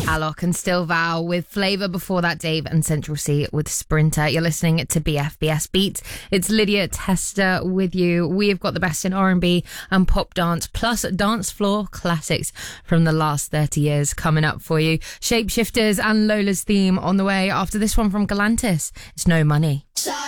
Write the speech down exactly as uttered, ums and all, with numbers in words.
Alok and Still Val with Flavour. Before that, Dave and Central C with Sprinter. You're listening to B F B S Beats. It's Lydia Tester with you. We've got the best in R and B and pop dance, plus dance floor classics from the last thirty years coming up for you. Shapeshifters and Lola's theme on the way after this one from Galantis. It's No Money.